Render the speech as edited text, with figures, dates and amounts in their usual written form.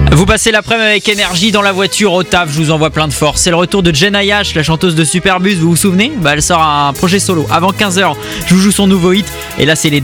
Vous passez l'après-midi avec énergie dans la voiture, au taf, je vous envoie plein de force. C'est le retour de Jenna Yash, la chanteuse de Superbus, vous vous souvenez ? Elle sort un projet solo. Avant 15h, je vous joue son nouveau hit. Et là, c'est les